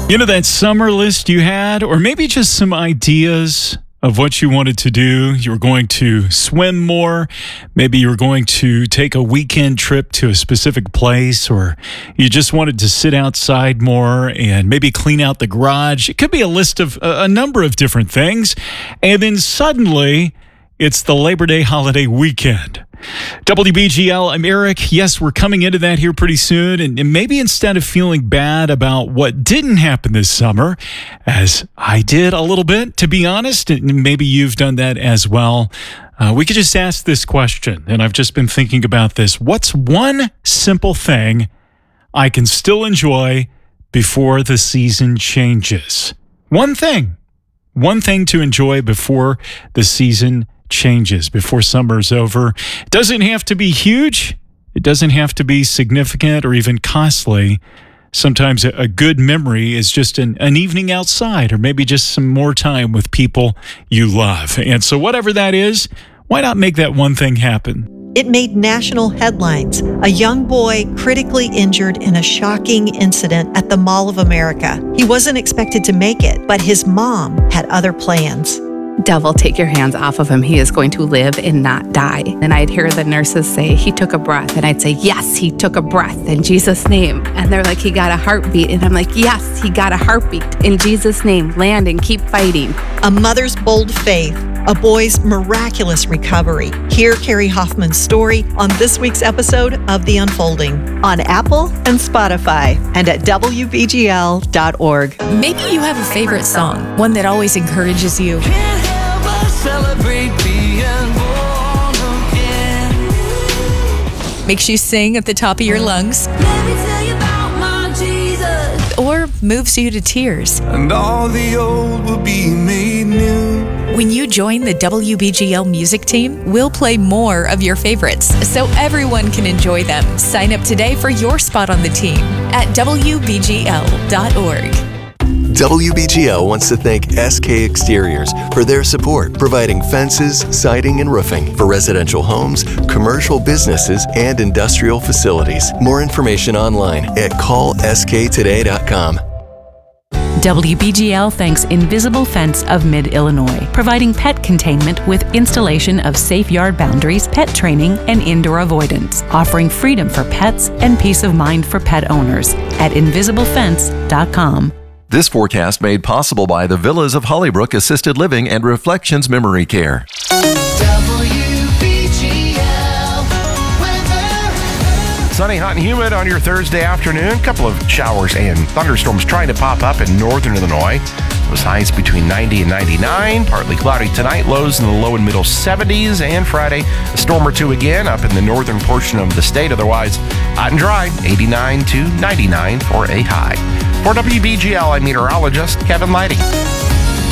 You know that summer list you had, or maybe just some ideas of what you wanted to do? You were going to swim more. Maybe you were going to take a weekend trip to a specific place, or you just wanted to sit outside more and maybe clean out the garage. It could be a list of a number of different things. And then suddenly it's the Labor Day holiday weekend. WBGL, I'm Eric. Yes, we're coming into that here pretty soon. And maybe instead of feeling bad about what didn't happen this summer, as I did a little bit, to be honest, and maybe you've done that as well, we could just ask this question. And I've just been thinking about this. What's one simple thing I can still enjoy before the season changes? One thing to enjoy before the season changes, before summer's over. It doesn't have to be huge. It doesn't have to be significant or even costly. Sometimes a good memory is just an evening outside, or maybe just some more time with people you love. And so whatever that is, why not make that one thing happen? It made national headlines. A young boy critically injured in a shocking incident at the Mall of America. He wasn't expected to make it, but his mom had other plans. Devil, take your hands off of him. He is going to live and not die. And I'd hear the nurses say, he took a breath. And I'd say, yes, he took a breath in Jesus' name. And they're like, he got a heartbeat. And I'm like, yes, he got a heartbeat in Jesus' name. Land and keep fighting. A mother's bold faith, a boy's miraculous recovery. Hear Carrie Hoffman's story on this week's episode of The Unfolding on Apple and Spotify and at WBGL.org. Maybe you have a favorite song, one that always encourages you. Celebrate being born again. Makes you sing at the top of your lungs. Let me tell you about my Jesus. Or moves you to tears. And all the old will be made new. When you join the WBGL music team, we'll play more of your favorites so everyone can enjoy them. Sign up today for your spot on the team at WBGL.org. WBGL wants to thank SK Exteriors for their support, providing fences, siding, and roofing for residential homes, commercial businesses, and industrial facilities. More information online at callsktoday.com. WBGL thanks Invisible Fence of Mid-Illinois, providing pet containment with installation of safe yard boundaries, pet training, and indoor avoidance, offering freedom for pets and peace of mind for pet owners at invisiblefence.com. This forecast made possible by the Villas of Hollybrook Assisted Living and Reflections Memory Care. Sunny, hot, and humid on your Thursday afternoon. A couple of showers and thunderstorms trying to pop up in northern Illinois. Those highs between 90 and 99. Partly cloudy tonight, lows in the low and middle 70s. And Friday, a storm or two again up in the northern portion of the state. Otherwise, hot and dry, 89 to 99 for a high. For WBGL, I'm meteorologist Kevin Lighting.